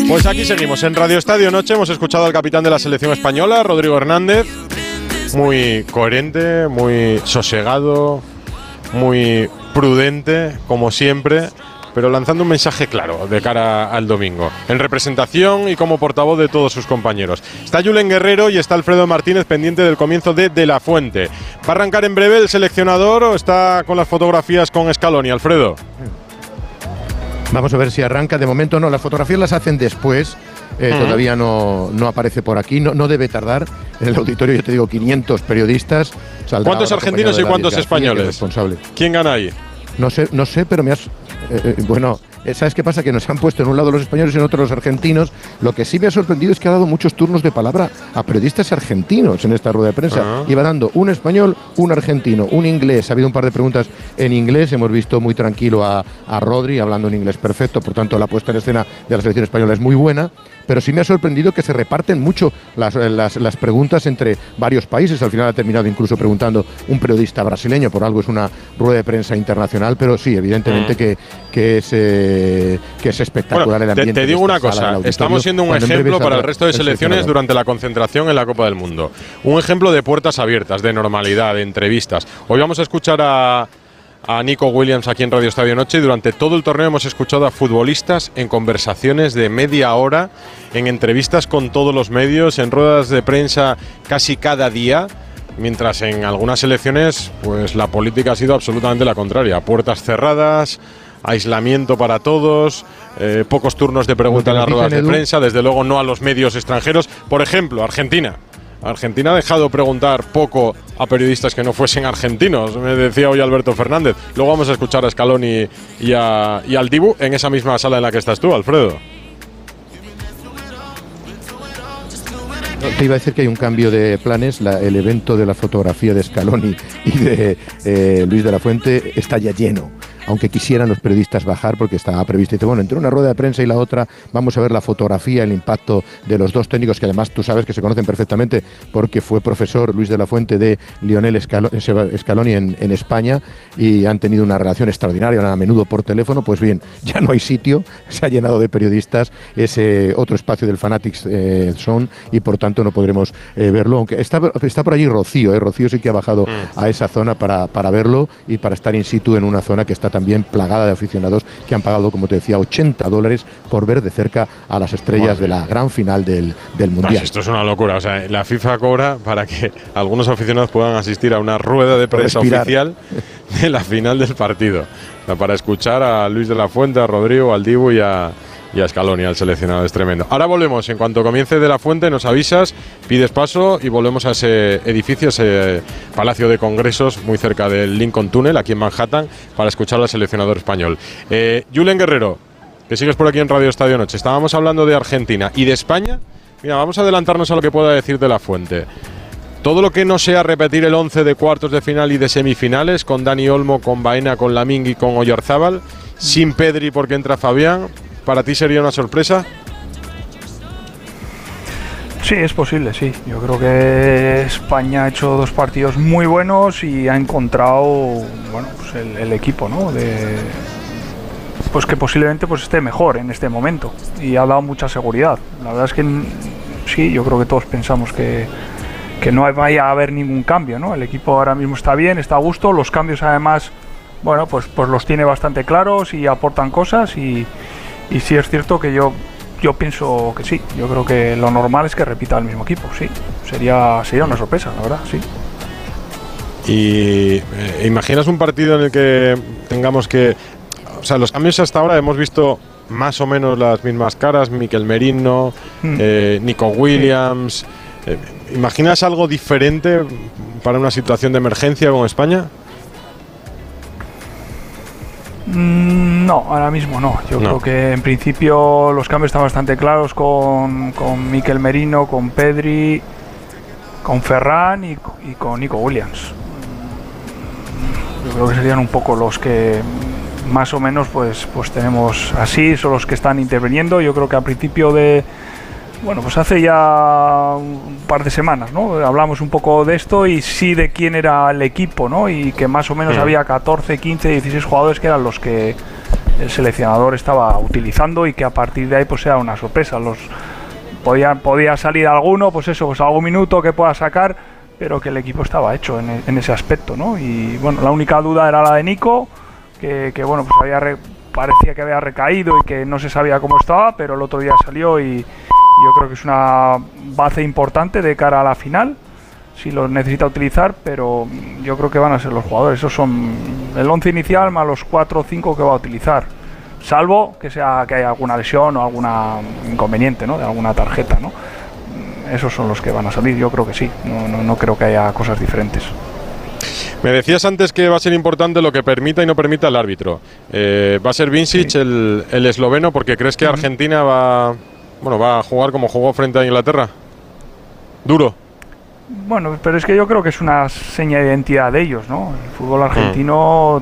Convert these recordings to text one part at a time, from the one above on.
Pues aquí seguimos en Radio Estadio Noche. Hemos escuchado al capitán de la selección española, Rodrigo Hernández. Muy coherente, muy sosegado, muy prudente, como siempre, pero lanzando un mensaje claro de cara al domingo, en representación y como portavoz de todos sus compañeros. Está Julen Guerrero y está Alfredo Martínez pendiente del comienzo de La Fuente. ¿Va a arrancar en breve el seleccionador o está con las fotografías con Scaloni, Alfredo? Vamos a ver si arranca. De momento no, las fotografías las hacen después. Todavía no aparece por aquí, no debe tardar. En el auditorio, yo te digo, 500 periodistas. ¿Cuántos argentinos y cuántos españoles? ¿Quién gana ahí? No sé, pero me has... bueno, ¿sabes qué pasa? Que nos han puesto en un lado los españoles y en otro los argentinos. Lo que sí me ha sorprendido es que ha dado muchos turnos de palabra a periodistas argentinos en esta rueda de prensa. Iba dando un español, un argentino, un inglés. Ha habido un par de preguntas en inglés. Hemos visto muy tranquilo a Rodri hablando en inglés perfecto. Por tanto, la puesta en escena de la selección española es muy buena. Pero sí me ha sorprendido que se reparten mucho las preguntas entre varios países. Al final ha terminado incluso preguntando un periodista brasileño, por algo es una rueda de prensa internacional, pero sí, evidentemente que es espectacular el ambiente. Te digo una cosa, estamos siendo un ejemplo para el resto de selecciones durante la concentración en la Copa del Mundo. Un ejemplo de puertas abiertas, de normalidad, de entrevistas. Hoy vamos a escuchar a Nico Williams aquí en Radio Estadio Noche y durante todo el torneo hemos escuchado a futbolistas en conversaciones de media hora, en entrevistas con todos los medios, en ruedas de prensa casi cada día, mientras en algunas selecciones pues la política ha sido absolutamente la contraria, puertas cerradas, aislamiento para todos, pocos turnos de pregunta en las ruedas de prensa, desde luego no a los medios extranjeros. Por ejemplo, Argentina ha dejado preguntar poco a periodistas que no fuesen argentinos, me decía hoy Alberto Fernández. Luego vamos a escuchar a Scaloni y al Dibu en esa misma sala en la que estás tú, Alfredo. Te iba a decir que hay un cambio de planes. El evento de la fotografía de Scaloni y de Luis de la Fuente está ya lleno, aunque quisieran los periodistas bajar porque estaba previsto. Y dice, bueno, entre una rueda de prensa y la otra vamos a ver la fotografía, el impacto de los dos técnicos, que además tú sabes que se conocen perfectamente porque fue profesor Luis de la Fuente de Lionel Scaloni en España y han tenido una relación extraordinaria, a menudo por teléfono. Pues bien, ya no hay sitio, se ha llenado de periodistas ese otro espacio del Fanatics Zone y por tanto no podremos verlo, aunque está por allí Rocío. Rocío sí que ha bajado a esa zona para verlo y para estar in situ en una zona que está también plagada de aficionados que han pagado, como te decía, $80 por ver de cerca a las estrellas de la gran final del Mundial. Pues esto es una locura. O sea, la FIFA cobra para que algunos aficionados puedan asistir a una rueda de prensa oficial de la final del partido. O sea, para escuchar a Luis de la Fuente, a Rodrigo, al Dibu y a Scaloni, al seleccionado. Es tremendo. Ahora volvemos, en cuanto comience de la Fuente nos avisas, pides paso y volvemos a ese edificio, ese Palacio de Congresos muy cerca del Lincoln Tunnel, aquí en Manhattan, para escuchar al seleccionador español. Julen Guerrero, que sigues por aquí en Radio Estadio Noche. Estábamos hablando de Argentina y de España. Mira, vamos a adelantarnos a lo que pueda decir de la Fuente. Todo lo que no sea repetir el 11 de cuartos de final y de semifinales, con Dani Olmo, con Baena, con Lamine y con Oyarzábal, sin Pedri porque entra Fabián, ¿para ti sería una sorpresa? Sí, es posible, sí. Yo creo que España ha hecho dos partidos muy buenos y ha encontrado, bueno, pues el equipo, ¿no? Pues que posiblemente pues esté mejor en este momento y ha dado mucha seguridad. La verdad es que sí, yo creo que todos pensamos que no vaya a haber ningún cambio, ¿no? El equipo ahora mismo está bien, está a gusto. Los cambios además, bueno, pues los tiene bastante claros y aportan cosas y sí es cierto que yo pienso que sí. Yo creo que lo normal es que repita el mismo equipo, sí. Sería una sorpresa, la verdad, sí. ¿Y imaginas un partido en el que tengamos que... O sea, los cambios hasta ahora hemos visto más o menos las mismas caras, Mikel Merino, Nico Williams... ¿Imaginas algo diferente para una situación de emergencia con España? No, ahora mismo no. Yo creo que en principio los cambios están bastante claros con Mikel Merino, con Pedri, con Ferran y con Nico Williams. Yo creo que serían un poco los que más o menos pues tenemos así, son los que están interviniendo. Yo creo que a principio de... Bueno, pues hace ya un par de semanas, ¿no? Hablamos un poco de esto y sí de quién era el equipo, ¿no? Y que más o menos había 14, 15, 16 jugadores que eran los que el seleccionador estaba utilizando y que a partir de ahí pues sea una sorpresa. Podía salir alguno, pues eso, pues algún minuto que pueda sacar, pero que el equipo estaba hecho en ese aspecto, ¿no? Y bueno, la única duda era la de Nico, que bueno, pues parecía que había recaído y que no se sabía cómo estaba, pero el otro día salió y yo creo que es una base importante de cara a la final, si lo necesita utilizar, pero yo creo que van a ser los jugadores. Esos son el 11 inicial más los 4 o 5 que va a utilizar, salvo que haya alguna lesión o algún inconveniente, ¿no? De alguna tarjeta, ¿no? Esos son los que van a salir, yo creo que sí, no creo que haya cosas diferentes. Me decías antes que va a ser importante lo que permita y no permita el árbitro. ¿Va a ser Vincic, sí, el esloveno, porque crees que Argentina va a jugar como jugó frente a Inglaterra? ¿Duro? Bueno, pero es que yo creo que es una seña de identidad de ellos, ¿no? El fútbol argentino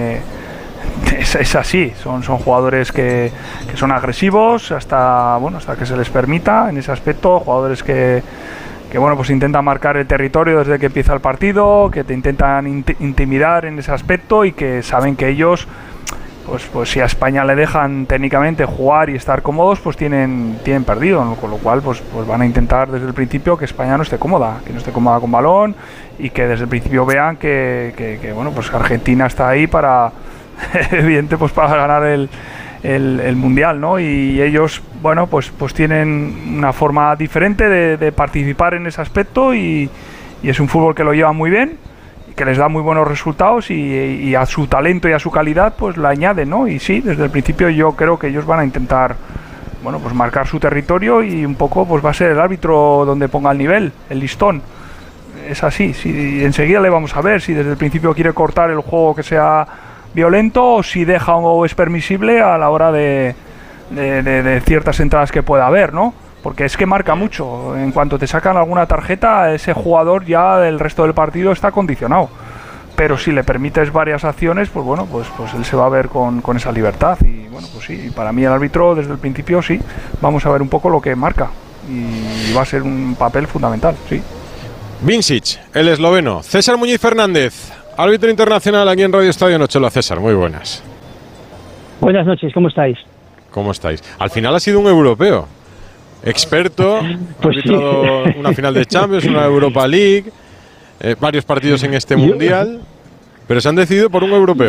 es así, son jugadores que son agresivos hasta que se les permita en ese aspecto, jugadores que pues intentan marcar el territorio desde que empieza el partido, que te intentan intimidar en ese aspecto y que saben que ellos pues si a España le dejan técnicamente jugar y estar cómodos, pues tienen perdido, ¿no? Con lo cual pues van a intentar desde el principio que España no esté cómoda con balón y que desde el principio vean que bueno, pues Argentina está ahí para evidente, pues para ganar el mundial, ¿no? Y ellos, bueno, pues tienen una forma diferente de participar en ese aspecto y es un fútbol que lo lleva muy bien, que les da muy buenos resultados y a su talento y a su calidad pues la añaden, ¿no? Y sí, desde el principio yo creo que ellos van a intentar, bueno, pues marcar su territorio y un poco pues va a ser el árbitro donde ponga el nivel, el listón. Es así, si enseguida le vamos a ver si desde el principio quiere cortar el juego que sea violento o si deja o es permisible a la hora de ciertas entradas que pueda haber, ¿no? Porque es que marca mucho. En cuanto te sacan alguna tarjeta, ese jugador ya del resto del partido está condicionado. Pero si le permites varias acciones, pues bueno, pues él se va a ver con esa libertad. Y bueno, pues sí, para mí el árbitro desde el principio sí, vamos a ver un poco lo que marca. Y va a ser un papel fundamental, sí. Vincic, el esloveno. César Muñiz Fernández, árbitro internacional aquí en Radio Estadio Noche. Hola César, muy buenas. Buenas noches, ¿cómo estáis? ¿Cómo estáis? Al final ha sido un europeo. Experto, pues ha arbitrado una final de Champions, una Europa League, varios partidos en este Mundial, pero se han decidido por un europeo.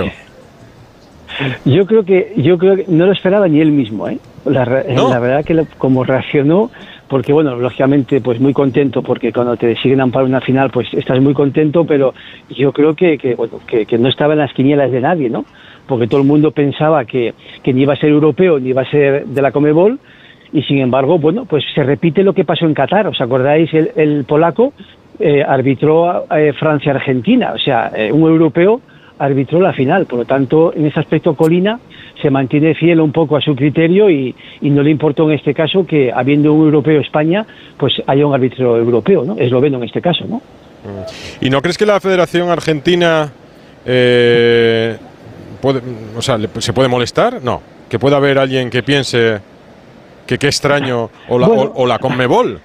Yo creo que no lo esperaba ni él mismo, ¿eh? La verdad que como reaccionó, porque bueno, lógicamente pues muy contento, porque cuando te siguen para una final pues estás muy contento, pero yo creo que no estaba en las quinielas de nadie, ¿no? Porque todo el mundo pensaba que ni iba a ser europeo ni iba a ser de la Conmebol. Y sin embargo, bueno, pues se repite lo que pasó en Qatar. ¿Os acordáis? El polaco arbitró Francia-Argentina, o sea, un europeo arbitró la final. Por lo tanto, en ese aspecto Colina se mantiene fiel un poco a su criterio y no le importó en este caso que, habiendo un europeo España, pues haya un árbitro europeo, ¿no? Esloveno en este caso, ¿no? ¿Y no crees que la Federación Argentina se puede molestar? No. ¿Que pueda haber alguien que piense que qué extraño, o la Conmebol?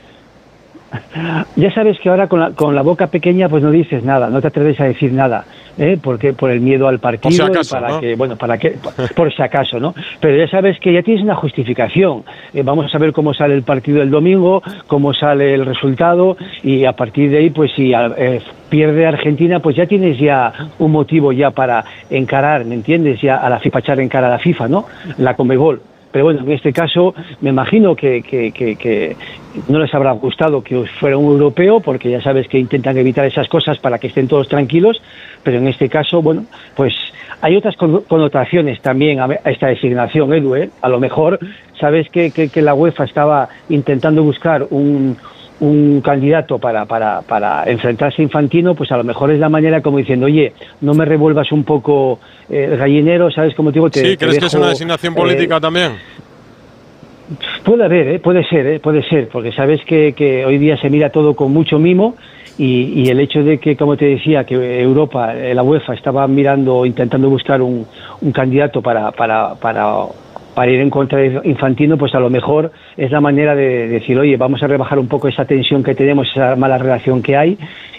Ya sabes que ahora con la boca pequeña pues no dices nada, no te atreves a decir nada, porque por el miedo al partido, por si acaso, por si acaso, ¿no? Pero ya sabes que ya tienes una justificación. Vamos a ver cómo sale el partido del domingo, cómo sale el resultado y a partir de ahí pues si pierde Argentina pues ya tienes ya un motivo ya para encarar, ¿me entiendes? Ya a la FIFA, echar en cara a la FIFA, ¿no? La Conmebol. Pero bueno, en este caso me imagino que no les habrá gustado que fuera un europeo, porque ya sabes que intentan evitar esas cosas para que estén todos tranquilos, pero en este caso, bueno, pues hay otras connotaciones también a esta designación, Edu, ¿eh? A lo mejor sabes que la UEFA estaba intentando buscar un candidato para enfrentarse a Infantino, pues a lo mejor es la manera como diciendo, oye, no me revuelvas un poco el gallinero, ¿sabes cómo te digo? Sí, ¿crees que es una designación política también? Puede haber, puede ser, porque sabes que hoy día se mira todo con mucho mimo y el hecho de que, como te decía, que Europa, la UEFA, estaba intentando buscar un candidato para ir en contra de Infantino, pues a lo mejor es la manera de decir, oye, vamos a rebajar un poco esa tensión que tenemos, esa mala relación que hay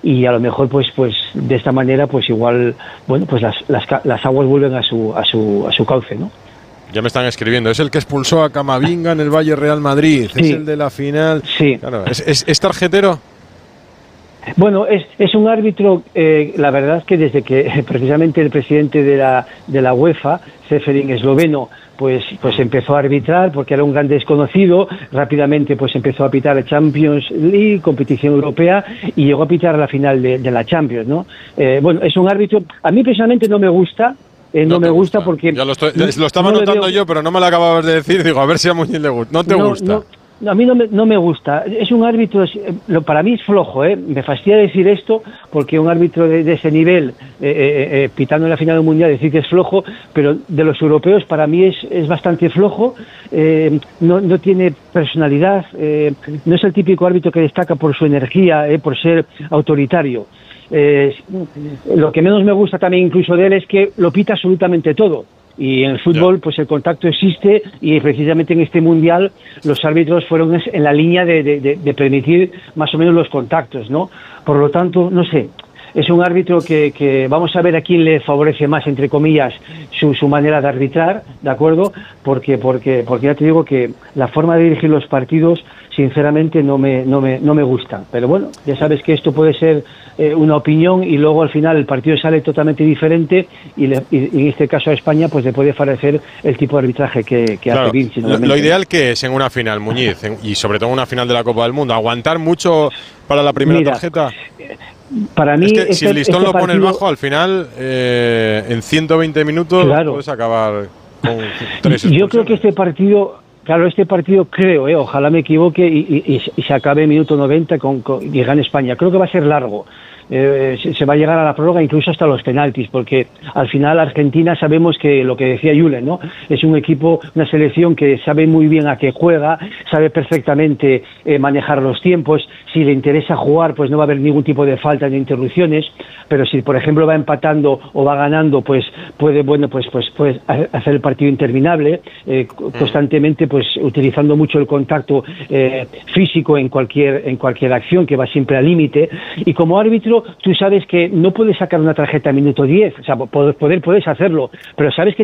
y a lo mejor pues de esta manera pues igual, bueno, pues las aguas vuelven a su cauce, ¿no? Ya me están escribiendo, es el que expulsó a Camavinga en el Valle Real Madrid, sí. Es el de la final. Sí. Claro, ¿es tarjetero? Bueno, es un árbitro, la verdad es que desde que precisamente el presidente de la UEFA, Seferin esloveno, pues empezó a arbitrar porque era un gran desconocido, rápidamente pues empezó a pitar la Champions League, competición europea, y llegó a pitar la final de la Champions, ¿no? Bueno, es un árbitro, a mí personalmente no me gusta. No me gusta porque... Ya lo estaba notando yo, pero no me lo acababas de decir. Digo, a ver si a Muñiz le gusta. ¿No te gusta? No, a mí no me gusta. Es un árbitro, para mí es flojo, me fastidia decir esto, porque un árbitro de ese nivel, pitando en la final del Mundial, decir que es flojo, pero de los europeos para mí es bastante flojo, no tiene personalidad, no es el típico árbitro que destaca por su energía, por ser autoritario. Lo que menos me gusta también incluso de él es que lo pita absolutamente todo, y en el fútbol pues el contacto existe, y precisamente en este mundial los árbitros fueron en la línea de permitir más o menos los contactos, ¿no? Por lo tanto, no sé, es un árbitro que vamos a ver a quién le favorece más, entre comillas, su manera de arbitrar, ¿de acuerdo? Porque ya te digo que la forma de dirigir los partidos sinceramente no me gusta, pero bueno, ya sabes que esto puede ser una opinión, y luego al final el partido sale totalmente diferente, y en este caso a España pues le puede favorecer el tipo de arbitraje que claro, hace Vinci. Lo ideal que es en una final, Muñiz, y sobre todo en una final de la Copa del Mundo, aguantar mucho para la primera tarjeta. Para mí, es que si el listón lo pones bajo, al final en 120 minutos puedes acabar con 3 expulsiones. Yo creo que este partido creo, ojalá me equivoque y se acabe en minuto 90 y gane España. Creo que va a ser largo. Se va a llegar a la prórroga, incluso hasta los penaltis, porque al final Argentina sabemos que, lo que decía Julen, ¿no? Es un equipo, una selección que sabe muy bien a qué juega, sabe perfectamente manejar los tiempos. Si le interesa jugar, pues no va a haber ningún tipo de falta ni interrupciones, pero si por ejemplo va empatando o va ganando, pues puede hacer el partido interminable, constantemente pues utilizando mucho el contacto físico en cualquier acción, que va siempre al límite. Y como árbitro tú sabes que no puedes sacar una tarjeta a minuto 10, o sea, puedes hacerlo, pero sabes que